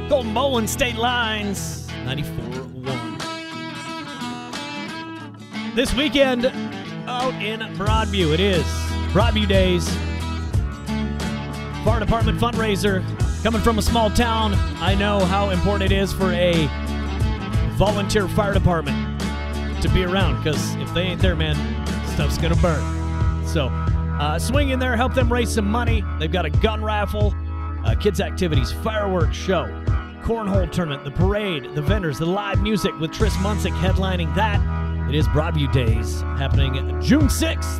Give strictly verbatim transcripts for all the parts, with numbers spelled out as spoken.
Golden Bowl and State Lines, ninety-four one. This weekend, out in Broadview, it is Broadview Days. Fire Department fundraiser. Coming from a small town, I know how important it is for a volunteer fire department to be around, because if they ain't there, man, stuff's gonna burn. So, uh, swing in there, help them raise some money. They've got a gun raffle, uh, kids' activities, fireworks show, cornhole tournament, the parade, the vendors, the live music with Tris Munsick headlining that. It is Broadview Days, happening June sixth.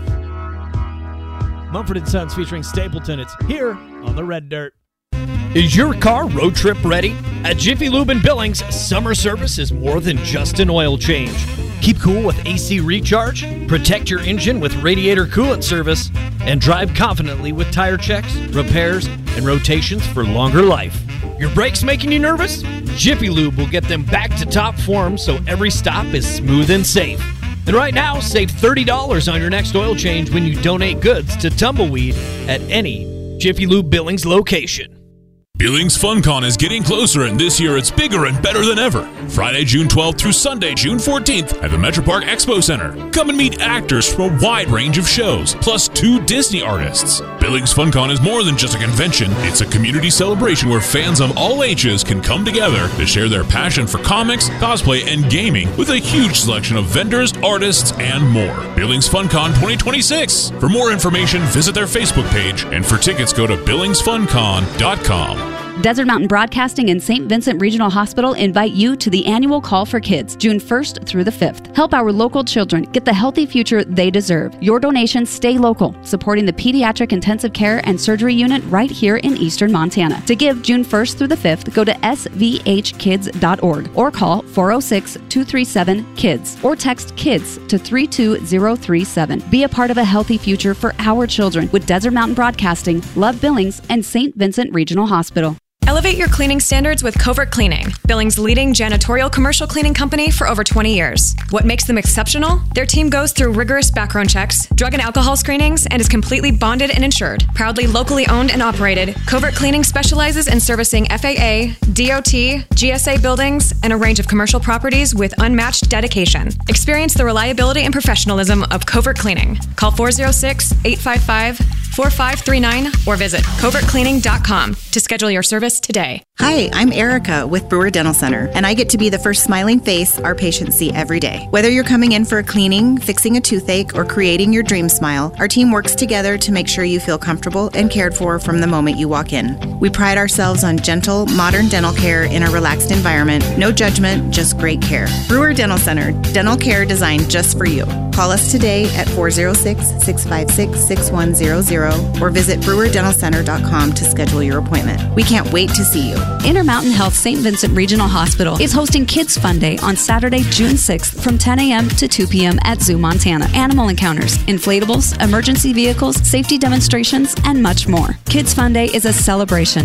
Mumford and Sons featuring Stapleton. It's here on the Red Dirt. Is your car road trip ready? At Jiffy Lube in Billings, summer service is more than just an oil change. Keep cool with A C recharge, protect your engine with radiator coolant service, and drive confidently with tire checks, repairs, and rotations for longer life. Your brakes making you nervous? Jiffy Lube will get them back to top form so every stop is smooth and safe. And right now, save thirty dollars on your next oil change when you donate goods to Tumbleweed at any Jiffy Lube Billings location. Billings FunCon is getting closer, and this year it's bigger and better than ever. Friday, June twelfth through Sunday, June fourteenth at the Metro Park Expo Center. Come and meet actors from a wide range of shows, plus two Disney artists. Billings FunCon is more than just a convention. It's a community celebration where fans of all ages can come together to share their passion for comics, cosplay, and gaming with a huge selection of vendors, artists, and more. Billings FunCon twenty twenty-six. For more information, visit their Facebook page, and for tickets, go to billings fun con dot com. Desert Mountain Broadcasting and Saint Vincent Regional Hospital invite you to the annual Call for Kids, June first through the fifth. Help our local children get the healthy future they deserve. Your donations stay local, supporting the Pediatric Intensive Care and Surgery Unit right here in Eastern Montana. To give June first through the fifth, go to s v h kids dot org or call four oh six, two three seven, KIDS or text KIDS to three two zero three seven. Be a part of a healthy future for our children with Desert Mountain Broadcasting, Love Billings, and Saint Vincent Regional Hospital. Elevate your cleaning standards with Covert Cleaning, Billings' leading janitorial commercial cleaning company for over twenty years. What makes them exceptional? Their team goes through rigorous background checks, drug and alcohol screenings, and is completely bonded and insured. Proudly locally owned and operated, Covert Cleaning specializes in servicing F A A, D O T, G S A buildings, and a range of commercial properties with unmatched dedication. Experience the reliability and professionalism of Covert Cleaning. Call four oh six, eight five five, four five three nine or visit covert cleaning dot com to schedule your service today. Hi, I'm Erica with Brewer Dental Center, and I get to be the first smiling face our patients see every day. Whether you're coming in for a cleaning, fixing a toothache, or creating your dream smile, our team works together to make sure you feel comfortable and cared for from the moment you walk in. We pride ourselves on gentle, modern dental care in a relaxed environment. No judgment, just great care. Brewer Dental Center, dental care designed just for you. Call us today at four oh six, six five six, six one zero zero or visit brewer dental center dot com to schedule your appointment. We can't wait to see you. Intermountain Health Saint Vincent Regional Hospital is hosting Kids Fun Day on Saturday, June sixth from ten a.m. to two p.m. at Zoo Montana. Animal encounters, inflatables, emergency vehicles, safety demonstrations, and much more. Kids Fun Day is a celebration